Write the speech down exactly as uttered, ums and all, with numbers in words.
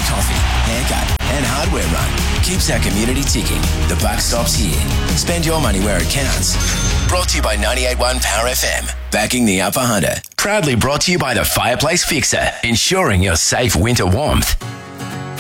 coffee, haircut and hardware run keeps our community ticking. The buck stops here. Spend your money where it counts. Brought to you by ninety-eight point one Power F M. Backing the Upper Hunter. Proudly brought to you by the Fireplace Fixer. Ensuring your safe winter warmth.